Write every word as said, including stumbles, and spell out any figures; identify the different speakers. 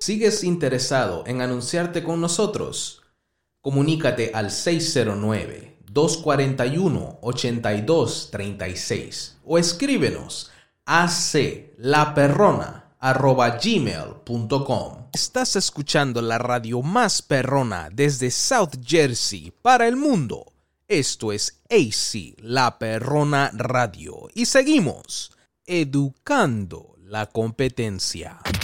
Speaker 1: ¿Sigues interesado en anunciarte con nosotros? Comunícate al seis cero nueve, dos cuatro uno, ocho dos tres seis o escríbenos a aclaperrona arroba gmail punto com. Estás escuchando la radio más perrona desde South Jersey para el mundo. Esto es A C La Perrona Radio y seguimos educando la competencia.